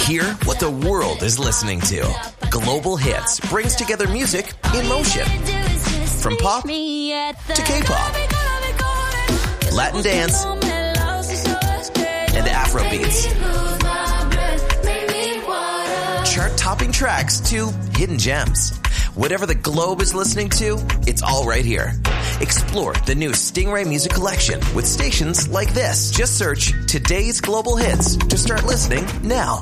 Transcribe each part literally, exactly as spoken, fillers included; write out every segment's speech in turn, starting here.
Hear what the world is listening to. Global Hits brings together music in motion. From pop to K-pop, Latin dance, and Afro beats. Chart-topping tracks to hidden gems. Whatever the globe is listening to, it's all right here. Explore the new Stingray Music Collection with stations like this. Just search Today's Global Hits to start listening now.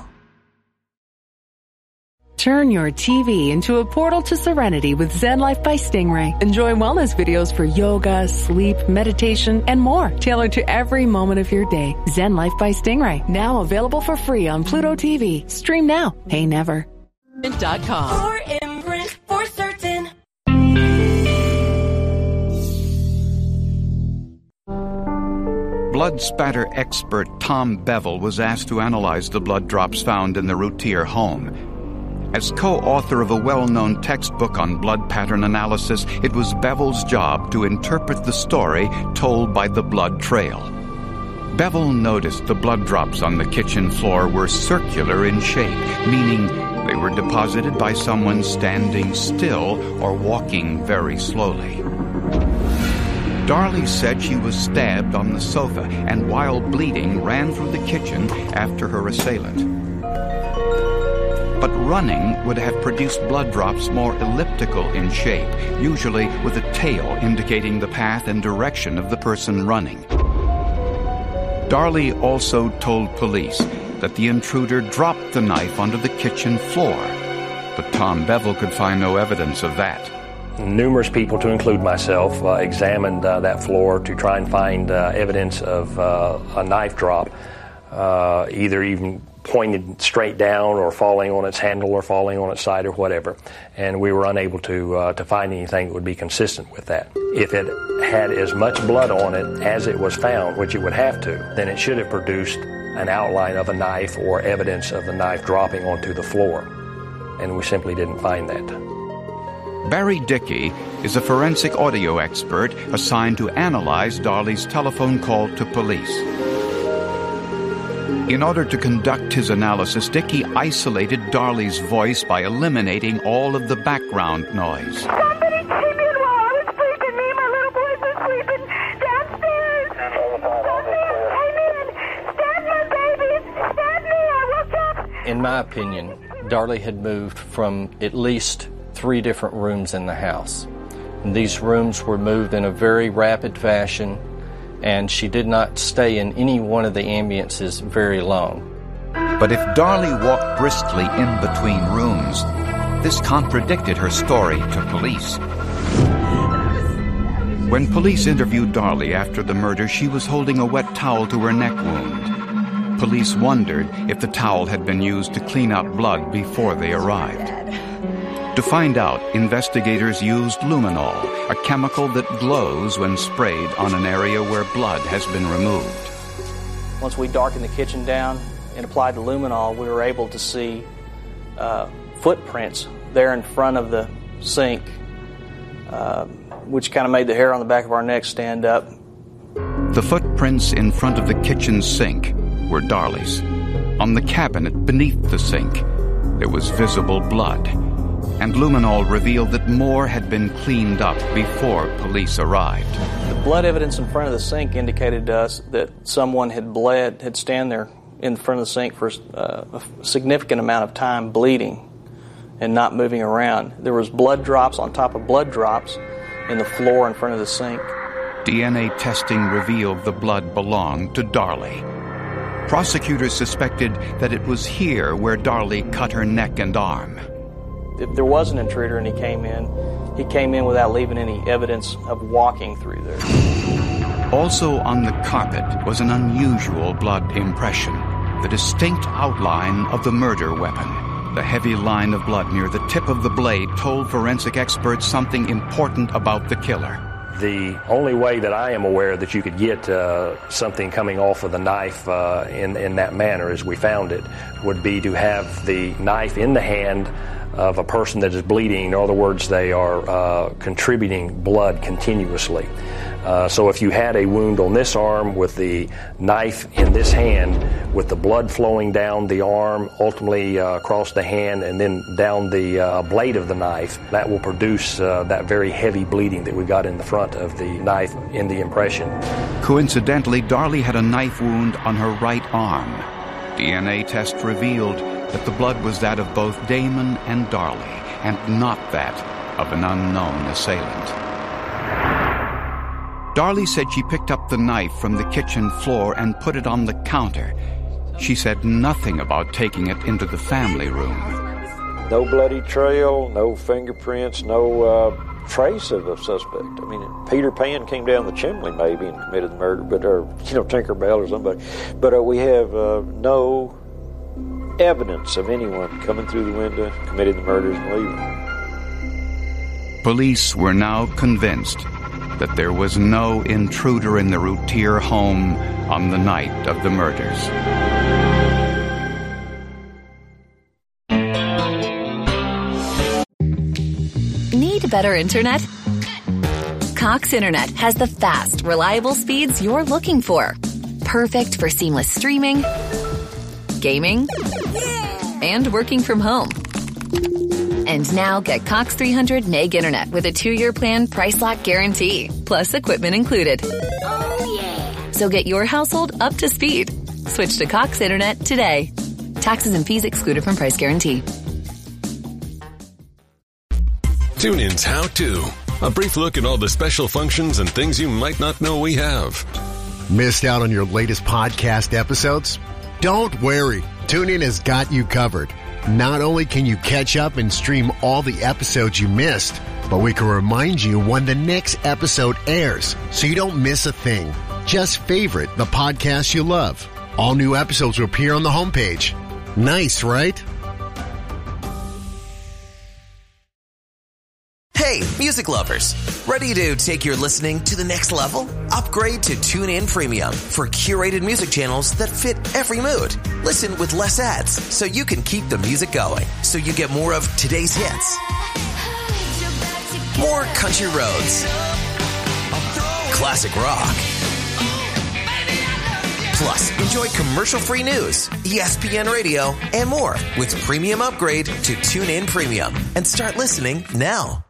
Turn your T V into a portal to serenity with Zen Life by Stingray. Enjoy wellness videos for yoga, sleep, meditation, and more, tailored to every moment of your day. Zen Life by Stingray, now available for free on Pluto T V. Stream now, pay never. Dot com. For imprint, for certain. Blood spatter expert Tom Bevel was asked to analyze the blood drops found in the Routier home. As co-author of a well-known textbook on blood pattern analysis, it was Bevel's job to interpret the story told by the blood trail. Bevel noticed the blood drops on the kitchen floor were circular in shape, meaning they were deposited by someone standing still or walking very slowly. Darlie said she was stabbed on the sofa and, while bleeding, ran through the kitchen after her assailant. But running would have produced blood drops more elliptical in shape, usually with a tail indicating the path and direction of the person running. Darlie also told police that the intruder dropped the knife onto the kitchen floor, but Tom Bevel could find no evidence of that. Numerous people, to include myself, uh, examined uh, that floor to try and find uh, evidence of uh, a knife drop, uh, either even pointed straight down or falling on its handle or falling on its side or whatever. And we were unable to uh, to find anything that would be consistent with that. If it had as much blood on it as it was found, which it would have to, then it should have produced an outline of a knife or evidence of the knife dropping onto the floor. And we simply didn't find that. Barry Dickey is a forensic audio expert assigned to analyze Darlie's telephone call to police. In order to conduct his analysis, Dickey isolated Darlie's voice by eliminating all of the background noise. Somebody came in while I was sleeping. Me and my little boys were sleeping downstairs. Somebody came in, stabbed my babies, stabbed me. I woke up. In my opinion, Darlie had moved from at least three different rooms in the house. And these rooms were moved in a very rapid fashion, and she did not stay in any one of the ambiances very long. But if Darlie walked briskly in between rooms, this contradicted her story to police. When police interviewed Darlie after the murder, she was holding a wet towel to her neck wound. Police wondered if the towel had been used to clean out blood before they arrived. To find out, investigators used luminol, a chemical that glows when sprayed on an area where blood has been removed. Once we darkened the kitchen down and applied the luminol, we were able to see uh, footprints there in front of the sink, uh, which kind of made the hair on the back of our neck stand up. The footprints in front of the kitchen sink were Darlie's. On the cabinet beneath the sink, there was visible blood. And luminol revealed that more had been cleaned up before police arrived. The blood evidence in front of the sink indicated to us that someone had bled, had stand there in front of the sink for uh, a significant amount of time bleeding and not moving around. There was blood drops on top of blood drops in the floor in front of the sink. D N A testing revealed the blood belonged to Darlie. Prosecutors suspected that it was here where Darlie cut her neck and arm. If there was an intruder and he came in, he came in without leaving any evidence of walking through there. Also on the carpet was an unusual blood impression, the distinct outline of the murder weapon. The heavy line of blood near the tip of the blade told forensic experts something important about the killer. The only way that I am aware that you could get uh, something coming off of the knife uh, in, in that manner as we found it would be to have the knife in the hand of a person that is bleeding. In other words, they are uh, contributing blood continuously. Uh, so if you had a wound on this arm with the knife in this hand, with the blood flowing down the arm, ultimately uh, across the hand, and then down the uh, blade of the knife, that will produce uh, that very heavy bleeding that we got in the front of the knife in the impression. Coincidentally, Darlie had a knife wound on her right arm. D N A test revealed that the blood was that of both Damon and Darlie, and not that of an unknown assailant. Darlie said she picked up the knife from the kitchen floor and put it on the counter. She said nothing about taking it into the family room. No bloody trail, no fingerprints, no uh, trace of a suspect. I mean, Peter Pan came down the chimney maybe and committed the murder, but or you know Tinkerbell or somebody. But uh, we have uh, no evidence of anyone coming through the window, committing the murders, and leaving. Police were now convinced that there was no intruder in the Routier home on the night of the murders. Need better internet? Cox Internet has the fast, reliable speeds you're looking for. Perfect for seamless streaming, gaming, and working from home. And now get Cox three hundred meg internet with a two-year plan price lock guarantee, plus equipment included. Oh, yeah. So get your household up to speed. Switch to Cox Internet today. Taxes and fees excluded from price guarantee. TuneIn's How To. A brief look at all the special functions and things you might not know we have. Missed out on your latest podcast episodes? Don't worry. TuneIn has got you covered. Not only can you catch up and stream all the episodes you missed, but we can remind you when the next episode airs so you don't miss a thing. Just favorite the podcast you love. All new episodes will appear on the homepage. Nice, right? Hey, music lovers. Ready to take your listening to the next level? Upgrade to TuneIn Premium for curated music channels that fit every mood. Listen with less ads so you can keep the music going. So you get more of today's hits, more country roads, classic rock. Plus, enjoy commercial-free news, E S P N Radio, and more with Premium Upgrade to TuneIn Premium. And start listening now.